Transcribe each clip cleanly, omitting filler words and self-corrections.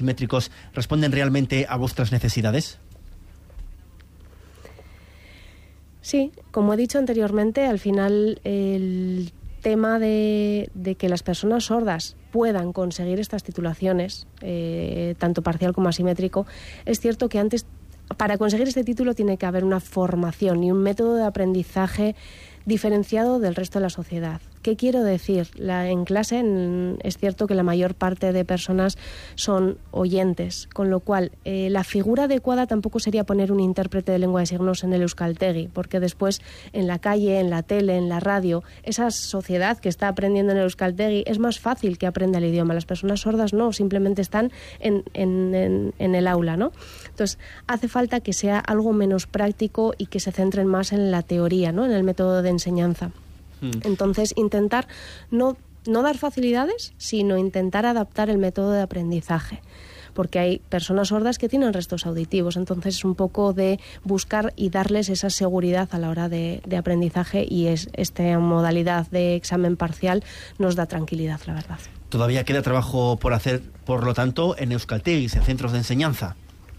métricos responden realmente a vuestras necesidades? Sí, como he dicho anteriormente, al final el tema de que las personas sordas puedan conseguir estas titulaciones, tanto parcial como asimétrico, es cierto que antes, para conseguir este título, tiene que haber una formación y un método de aprendizaje diferenciado del resto de la sociedad. ¿Qué quiero decir? En clase es cierto que la mayor parte de personas son oyentes, con lo cual la figura adecuada tampoco sería poner un intérprete de lengua de signos en el euskaltegi, porque después en la calle, en la tele, en la radio, esa sociedad que está aprendiendo en el euskaltegi es más fácil que aprenda el idioma. Las personas sordas no, simplemente están en el aula, ¿no? Entonces, hace falta que sea algo menos práctico y que se centren más en la teoría, ¿no? En el método de enseñanza. Entonces, intentar no dar facilidades, sino intentar adaptar el método de aprendizaje, porque hay personas sordas que tienen restos auditivos, entonces es un poco de buscar y darles esa seguridad a la hora de aprendizaje, y esta modalidad de examen parcial nos da tranquilidad, la verdad. Todavía queda trabajo por hacer, por lo tanto, en euskaltegis, en centros de enseñanza.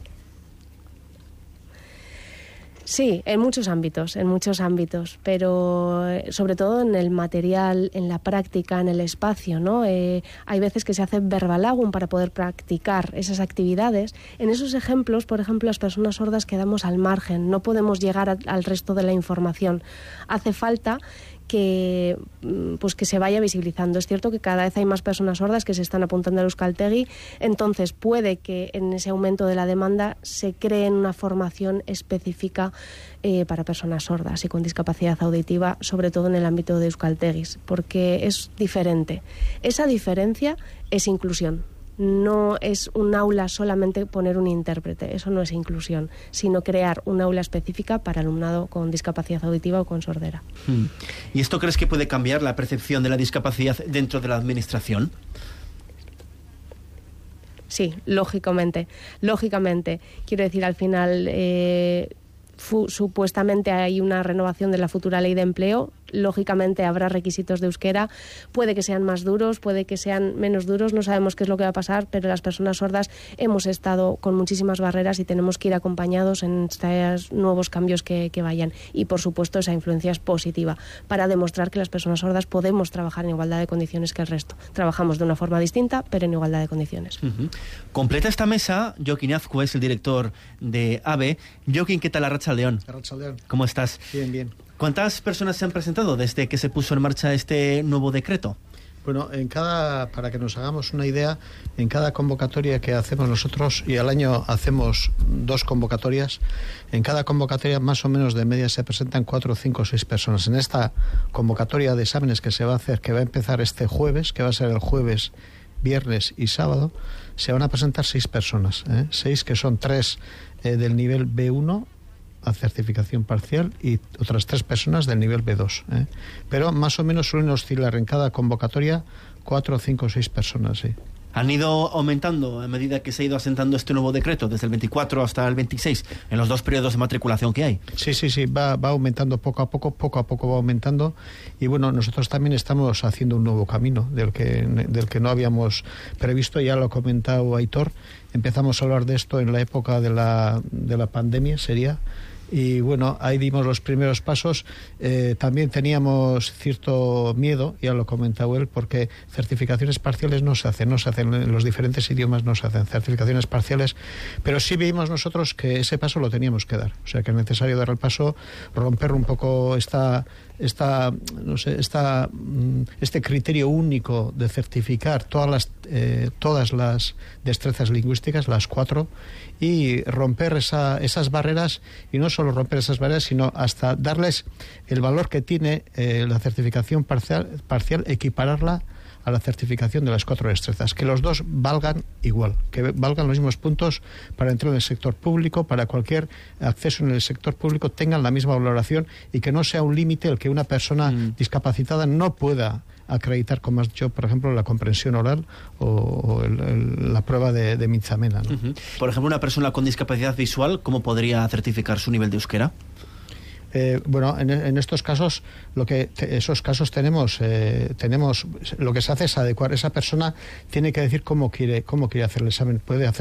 Sí, en muchos ámbitos, pero sobre todo en el material, en la práctica, en el espacio, ¿no? Hay veces que se hace verbalagum para poder practicar esas actividades. En esos ejemplos, por ejemplo, las personas sordas quedamos al margen, no podemos llegar al resto de la información. Hace falta que se vaya visibilizando. Es cierto que cada vez hay más personas sordas que se están apuntando al euskaltegi, entonces puede que en ese aumento de la demanda se cree una formación específica para personas sordas y con discapacidad auditiva, sobre todo en el ámbito de euskaltegis, porque es diferente. Esa diferencia es inclusión. No es un aula solamente poner un intérprete, eso no es inclusión, sino crear un aula específica para alumnado con discapacidad auditiva o con sordera. ¿Y esto crees que puede cambiar la percepción de la discapacidad dentro de la administración? Sí, lógicamente. Quiero decir, al final supuestamente hay una renovación de la futura ley de empleo. Lógicamente habrá requisitos de euskera, puede que sean más duros, puede que sean menos duros, no sabemos qué es lo que va a pasar, pero las personas sordas hemos estado con muchísimas barreras y tenemos que ir acompañados en estos nuevos cambios que vayan, y por supuesto esa influencia es positiva para demostrar que las personas sordas podemos trabajar en igualdad de condiciones que el resto. Trabajamos de una forma distinta, pero en igualdad de condiciones. Completa esta mesa Jokin Azcue, es el director de AVE. Jokin, ¿qué tal? Arratsaldeon. Arratsaldeon. ¿Cómo estás? Bien. ¿Cuántas personas se han presentado desde que se puso en marcha este nuevo decreto? Bueno, para que nos hagamos una idea, en cada convocatoria que hacemos nosotros, y al año hacemos 2 convocatorias, en cada convocatoria más o menos de media se presentan 4, 5 o 6 personas. En esta convocatoria de exámenes que se va a hacer, que va a empezar este jueves, que va a ser el jueves, viernes y sábado, se van a presentar 6 personas, 6 que son 3 del nivel B1 a certificación parcial y otras 3 personas del nivel B2. Pero más o menos suelen oscilar en cada convocatoria 4, 5 o 6 personas. ¿Sí? ¿Han ido aumentando a medida que se ha ido asentando este nuevo decreto, desde el 24 hasta el 26, en los 2 periodos de matriculación que hay? Sí, va aumentando poco a poco va aumentando, y bueno, nosotros también estamos haciendo un nuevo camino del que no habíamos previsto, ya lo ha comentado Aitor. Empezamos a hablar de esto en la época de la pandemia, y bueno, ahí dimos los primeros pasos. También teníamos cierto miedo, ya lo comentaba él, porque certificaciones parciales no se hacen en los diferentes idiomas, no se hacen certificaciones parciales, pero sí vimos nosotros que ese paso lo teníamos que dar, o sea que es necesario dar el paso, romper un poco este criterio único de certificar todas las destrezas lingüísticas, las 4, y romper esas barreras, y no solo romper esas barreras, sino hasta darles el valor que tiene la certificación parcial, equipararla a la certificación de las 4 destrezas, que los 2 valgan igual, que valgan los mismos puntos para entrar en el sector público, para cualquier acceso en el sector público, tengan la misma valoración, y que no sea un límite el que una persona discapacitada no pueda acreditar, como has dicho, por ejemplo, la comprensión oral o la prueba de Mintzamena, ¿no? Por ejemplo, una persona con discapacidad visual, ¿cómo podría certificar su nivel de euskera? Bueno, en estos casos, esos casos tenemos lo que se hace es adecuar. Esa persona tiene que decir cómo quiere hacer el examen. Puede hacer